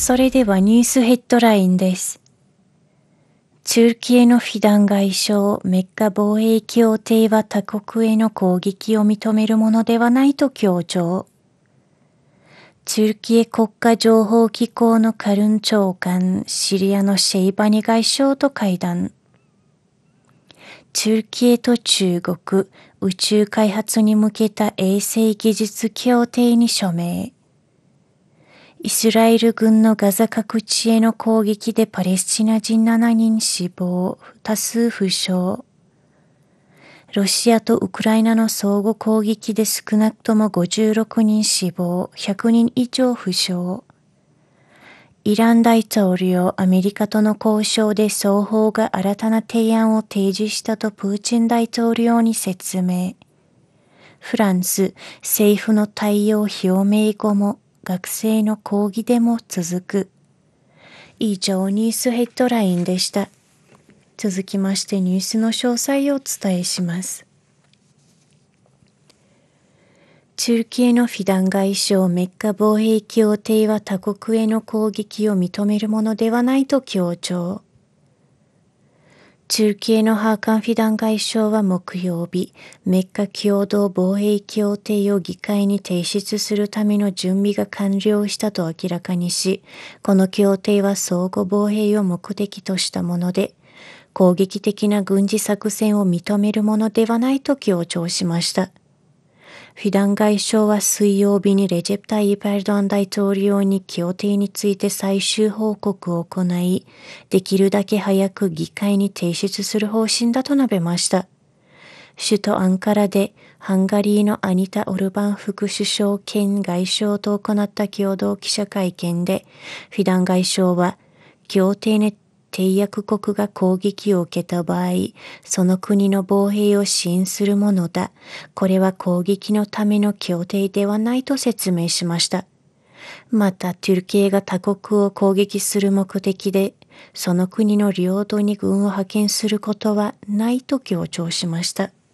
それではニュースヘッドラインです。チュルキエのフィダン外相、メッカ防衛協定は他国への攻撃を認めるものではないと強調。チュルキエ国家情報機構のカルン長官、シリアのシェイバニ外相と会談。チュルキエと中国、宇宙開発に向けた衛星技術協定に署名。イスラエル軍のガザ各地への攻撃でパレスチナ人7人死亡、多数負傷。ロシアとウクライナの相互攻撃で少なくとも56人死亡、100人以上負傷。イラン大統領、アメリカとの交渉で双方が新たな提案を提示したとプーチン大統領に説明。フランス、政府の対応表明後も学生の抗議デモ続く。以上ニュースヘッドラインでした。続きましてニュースの詳細をお伝えします。チュルキエのフィダン外相メッカ防衛協定は他国への攻撃を認めるものではないと強調。チュルキエのハーカン・フィダン外相は木曜日、メッカ共同防衛協定を議会に提出するための準備が完了したと明らかにし、この協定は相互防衛を目的としたもので、攻撃的な軍事作戦を認めるものではないと強調しました。フィダン外相は水曜日にレジェプ・タイープ・エルドアン大統領に協定について最終報告を行い、できるだけ早く議会に提出する方針だと述べました。首都アンカラでハンガリーのアニタ・オルバン副首相兼外相と行った共同記者会見で、フィダン外相は協定に締約国が攻撃を受けた場合、その国の防衛を支援するものだ。これは攻撃のための協定ではないと説明しました。また、トゥルキエが他国を攻撃する目的で、その国の領土に軍を派遣することはないと強調しました。